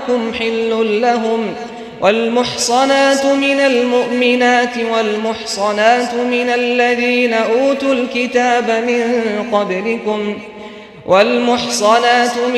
طعامكم حل لهم والمحصنات من المؤمنات والمحصنات من الذين أوتوا الكتاب من قبلكم